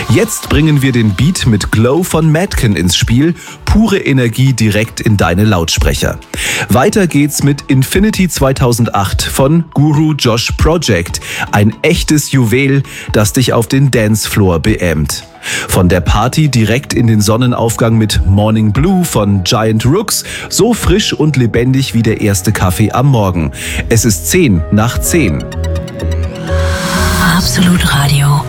Jetzt bringen wir den Beat mit Glow von Madken ins Spiel. Pure Energie direkt in deine Lautsprecher. Weiter geht's mit Infinity 2008 von Guru Josh Project. Ein echtes Juwel, das dich auf den Dancefloor beämt. Von der Party direkt in den Sonnenaufgang mit Morning Blue von Giant Rooks. So frisch und lebendig wie der erste Kaffee am Morgen. Es ist 10 nach 10. Absolut Radio.